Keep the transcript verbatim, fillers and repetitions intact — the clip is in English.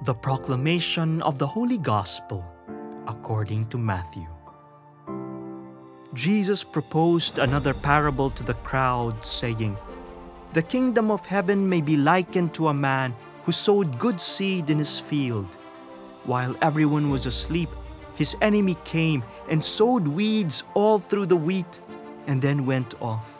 The proclamation of the Holy Gospel according to Matthew. Jesus proposed another parable to the crowd, saying, "The kingdom of heaven may be likened to a man who sowed good seed in his field. While everyone was asleep, his enemy came and sowed weeds all through the wheat, and then went off.